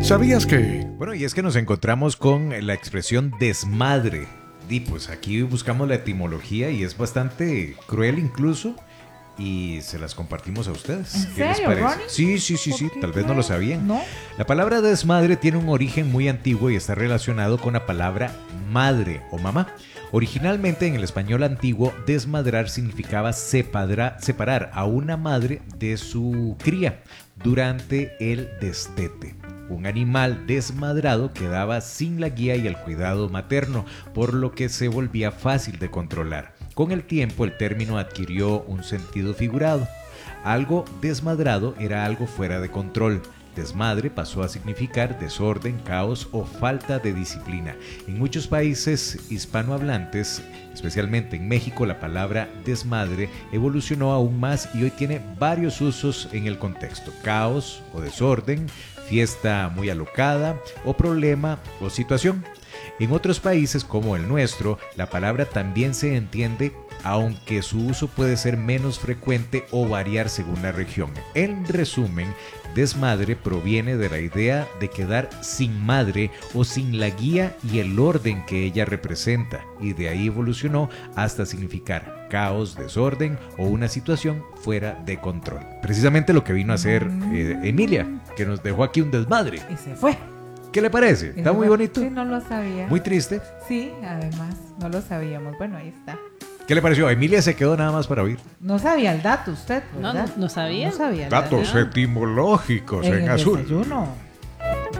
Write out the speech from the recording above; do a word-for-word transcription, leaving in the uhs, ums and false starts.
¿Sabías que? Bueno, y es que nos encontramos con la expresión desmadre. Y pues aquí buscamos la etimología y es bastante cruel incluso. Y se las compartimos a ustedes. ¿En ¿Qué les serio, parece? Ronnie? Sí, sí, sí, sí. Tal vez no lo sabían. No. La palabra desmadre tiene un origen muy antiguo y está relacionado con la palabra madre o mamá. Originalmente en el español antiguo, desmadrar significaba separar, separar a una madre de su cría durante el destete. Un animal desmadrado quedaba sin la guía y el cuidado materno, por lo que se volvía fácil de controlar. Con el tiempo el término adquirió un sentido figurado. Algo desmadrado era algo fuera de control. Desmadre pasó a significar desorden, caos o falta de disciplina. En muchos países hispanohablantes, especialmente en México, la palabra desmadre evolucionó aún más y hoy tiene varios usos en el contexto: caos o desorden, fiesta muy alocada o problema o situación. En otros países como el nuestro, la palabra también se entiende, aunque su uso puede ser menos frecuente o variar según la región. En resumen, desmadre proviene de la idea de quedar sin madre o sin la guía y el orden que ella representa, y de ahí evolucionó hasta significar caos, desorden o una situación fuera de control. Precisamente lo que vino a hacer eh, Emilia, que nos dejó aquí un desmadre. Y se fue. ¿Qué le parece? ¿Está muy bonito? Sí, no lo sabía. Muy triste. Sí, además, no lo sabíamos. Bueno, ahí está. ¿Qué le pareció? Emilia se quedó nada más para oír. No sabía el dato usted, No, ¿verdad? no, no sabía. No sabía el Datos dato. etimológicos En en, el azul. desayuno.